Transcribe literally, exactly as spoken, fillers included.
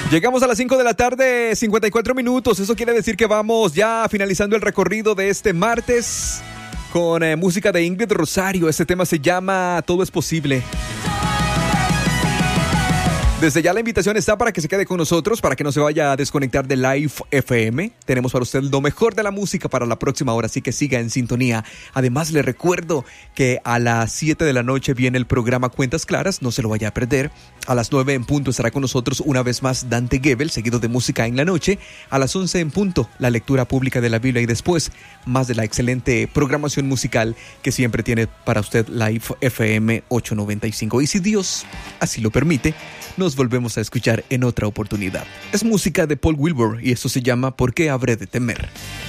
Llegamos a las cinco de la tarde, cincuenta y cuatro minutos. Eso quiere decir que vamos ya finalizando el recorrido de este martes con eh, música de Ingrid Rosario. Este tema se llama Todo es Posible. Desde ya la invitación está para que se quede con nosotros, para que no se vaya a desconectar de Live F M. Tenemos para usted lo mejor de la música para la próxima hora, así que siga en sintonía. Además, le recuerdo que a las siete de la noche viene el programa Cuentas Claras, no se lo vaya a perder. A las nueve en punto estará con nosotros una vez más Dante Gebel, seguido de Música en la Noche. A las once en punto, la lectura pública de la Biblia y después más de la excelente programación musical que siempre tiene para usted Live F M ochocientos noventa y cinco. Y si Dios así lo permite, nos volvemos a escuchar en otra oportunidad. Es música de Paul Wilbur y esto se llama ¿Por qué habré de temer?